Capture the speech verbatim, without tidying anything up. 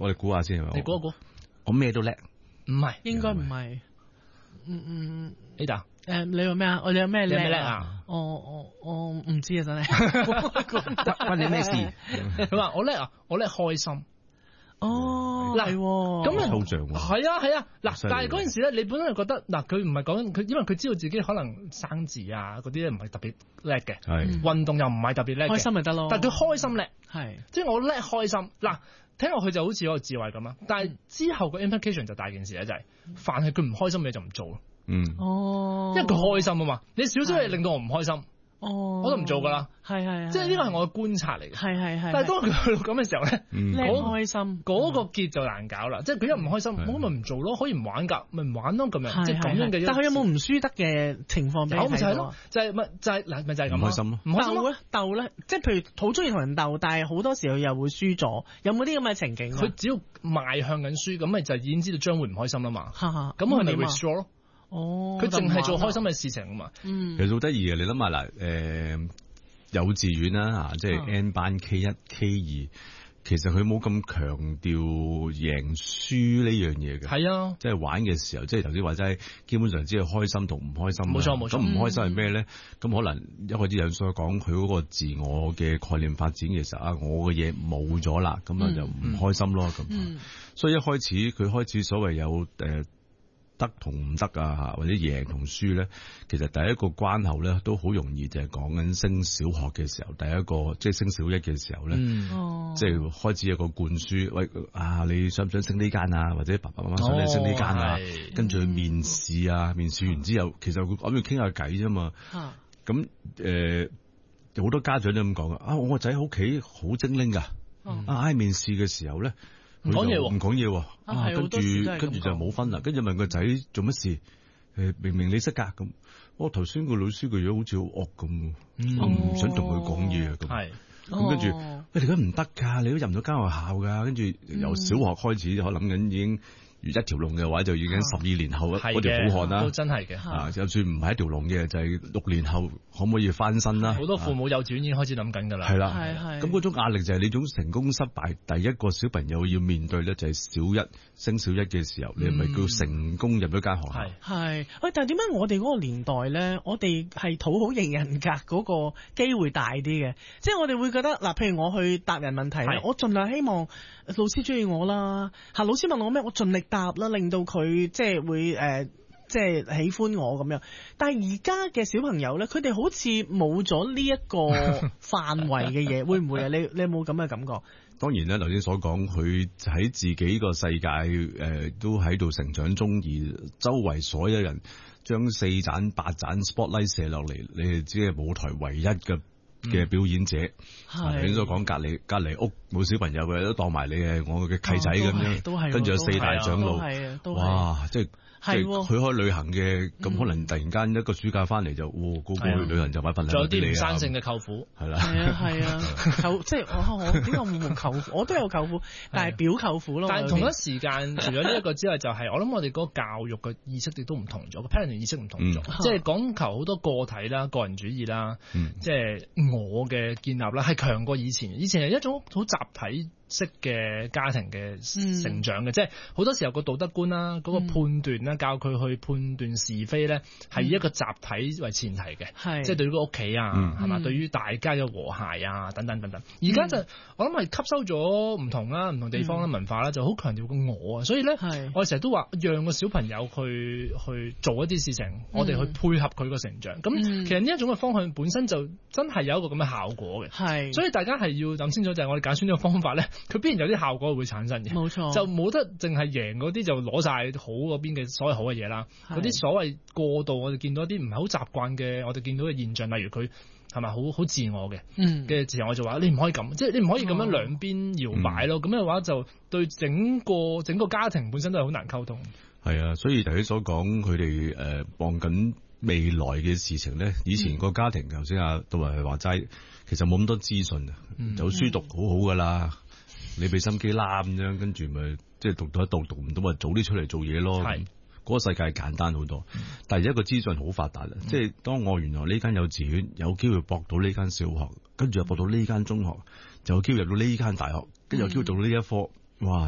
我哋估下先。 你估一估， 我咩都叻， 唔係， 應該唔係。嗯嗯 ，Ada， 誒，你話咩啊？我哋有咩你有咩叻叻啊？ 我我我唔知啊，真係。 關你咩事？ 佢話我叻啊，我叻開心。 哦， 嗱係喎， 咁啊抽象喎。 係啊係啊，嗱， 犀利但係嗰陣時咧，你本身係覺得嗱，佢唔係講佢，因為佢知道自己可能生字啊嗰啲咧唔係特別叻嘅， 係運動又唔係特別叻嘅， 開心咪得咯。 但係佢開心叻， 係即係我叻開心。嗱，聽落去就好似有個智慧咁啊，但係之後個 implication 就大件事咧，就係凡係佢唔開心嘅嘢就唔做咯， 嗯， 哦， 因為佢開心啊嘛。你少少嘢令到我唔開心， 哦， 我都唔做噶啦。 係係， 即係呢個係我嘅觀察嚟嘅。 係係係。 但係當佢去到咁嘅時候咧， 嗯叻嗰開心嗰個結就難搞啦。即係佢一唔開心， 係我咪唔做咯，可以唔玩㗎，咪唔玩咯咁樣， 係即係咁樣嘅。 但係佢有冇唔輸得嘅情況俾你有咪就係咯睇到啊？， 就係咪就係嗱咪就係咁唔開心咯唔開心咯。 鬥咧鬥咧，即係譬如好中意同人鬥，但係好多時候又會輸咗，有冇啲咁嘅情景啊？ 佢只要邁向緊輸，咁咪就已經知道將會唔開心啦嘛。 哈哈咁佢咪點啊 withdraw 咯。 哦， 佢淨係做開心嘅， 嘅事情啊嘛。 嗯其實好得意嘅，你諗下嗱，誒幼稚園啦嚇，即係 N 班 K 一 K 二，其實佢冇咁強調贏輸呢樣嘢嘅。 係啊， 即係玩嘅時候，即係頭先話齋，基本上只係開心同唔開心。 冇錯冇錯咁唔開心係咩咧？咁可能一開始有所講，佢嗰個自我嘅概念發展嘅時候啊，我嘅嘢冇咗啦，咁啊就唔開心咯咁。 嗯所以一開始佢開始所謂有誒。呃得同唔得啊吓，或者贏同輸咧，其實第一個關口咧都好容易就係講緊升小學嘅時候，第一個即係升小一嘅時候咧， 嗯哦， 即係開始有個灌輸，喂啊，你想唔想升呢間啊？或者爸爸媽媽想你升呢間啊？ 係跟住去面試啊，面試完之後，其實佢諗住傾下偈啫嘛。 嚇咁誒，有好多家長都咁講啊，我個仔喺屋企好精靈噶， 嗯啊喺面試嘅時候咧。 唔講嘢喎唔講嘢喎， 啊係啊，跟住好多時都係咁跟住就冇分啦，跟住問個仔做乜事，誒明明你識㗎咁，我頭先個老師個樣好似好惡咁，我唔想同佢講嘢啊咁， 係咁跟住哦喂你而家唔得㗎，你都入唔到間學校㗎，跟住由小學開始我諗緊已經。如一條龍嘅話，就已經十二年後係嗰條好漢啦都。真係嘅。 啊，就算唔係一條龍嘅，就係六年後可唔可以翻身啦？ 好多父母幼稚園已經開始諗緊㗎啦。 係啦， 係係咁嗰種壓力就係你種成功失敗，第一個小朋友要面對咧，就係小一升小一嘅時候，你係咪叫成功入咗間學校？ 係係，喂，但係點解我哋嗰個年代咧，我哋係討好型人格嗰個機會大啲嘅？即係我哋會覺得嗱，譬如我去答人問題咧係， 我盡量希望老師中意我啦，嚇老師問我咩，我盡力答啦，令到佢即係會誒。呃即係喜歡我咁樣，但係而家嘅小朋友咧，佢哋好似冇咗呢一個範圍嘅嘢，會唔會啊？你你有冇咁嘅感覺？ 當然啦，頭先所講，佢喺自己個世界誒、呃，都喺度成長中，而周圍所有人將四盞八盞 spotlight 射落嚟，你係只係舞台唯一嘅嘅表演者。頭先、 係所講隔離隔離屋冇小朋友嘅，都當埋你係我嘅契仔咁樣， 都係， 跟住有四大長老， 都係啊，都係哇！即係。即係係喎佢可以旅行嘅，咁可能突然間一個暑假翻嚟就，哇！個個去旅行就買份禮仲有物俾你啊！ 啲唔生性嘅舅父， 係啦， 係啊係啊，舅即係我我點解我冇舅父？我都有舅父，但係表舅父咯。 但係同一時間，除咗呢一個之外，就係我諗我哋嗰個教育嘅意識亦都唔同咗，個 parent 意識唔同咗， 嗯即係講求好多個體啦、個人主義啦， 嗯即係我嘅建立啦，係強過以前。以前係一種好集體式嘅家庭嘅成長嘅， 嗯、 即係好多時候個道德觀啦、嗰、嗯、個判斷啦，教佢去判斷是非咧，係以一個集體為前提嘅， 係、嗯、 即係對於個屋企啊，係嘛、嗯，對於大家嘅和諧啊，等等等等。而家就、嗯、我諗係吸收咗唔同啦、唔同地方啦、嗯、文化啦，就好強調個我啊，所以咧，我哋成日都話讓個小朋友去去做一啲事情，嗯、我哋去配合佢個成長。咁、嗯、其實呢一種嘅方向本身就真係有一個咁嘅效果嘅，係。所以大家係要諗清楚，就係我哋揀選呢個方法咧。佢必然有啲效果會產生嘅，冇錯，就冇得淨係贏嗰啲就攞晒好嗰邊嘅所謂好嘅嘢啦。嗰啲所謂過度，我哋見到一啲唔係好習慣嘅，我哋見到嘅現象，例如佢係咪好好自我嘅嘅時候，我就話你唔可以咁，即係你唔可以咁樣兩邊搖擺咯。咁嘅話就對整個整個家庭本身都係好難溝通。係啊，所以頭先所講佢哋誒望緊未來嘅事情咧，以前個家庭頭先阿杜維話齋，其實冇咁多資訊啊，嗯、有書讀好好噶啦。你俾心機啦咁樣，跟住咪即係讀到一度讀唔到，咪早啲出嚟做嘢咯。係嗰個世界簡單好多，嗯、但係而家個資訊好發達啦。嗯、即係當我原來呢間幼稚園有機會博到呢間小學，跟住又博到呢間中學，就有機會入到呢間大學，跟住有機會讀到呢一科，哇！